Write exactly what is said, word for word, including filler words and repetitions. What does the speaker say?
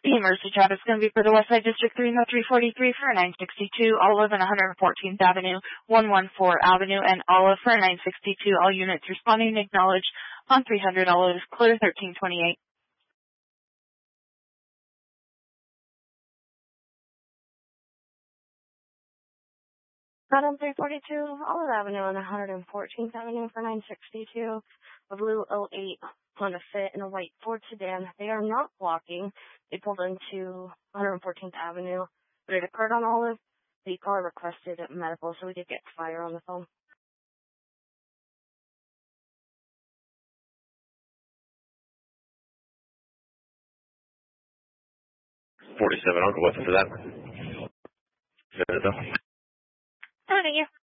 The emergency job is going to be for the Westside District three oh three forty-three for nine sixty-two, Olive and one hundred fourteenth Avenue, one fourteen Avenue, and Olive for nine sixty-two. All units responding acknowledged on three hundred Olive, clear thirteen twenty-eight. Adam three forty-two, Olive Avenue and one hundred fourteenth Avenue for nine sixty-two. A blue oh eight Honda Fit and a white Ford sedan. They are not blocking. They pulled into one hundred fourteenth Avenue, but it occurred on Olive. The caller requested medical, so we did get fire on the phone. forty-seven, I'll go with him for that. Is that it, though? Thank you.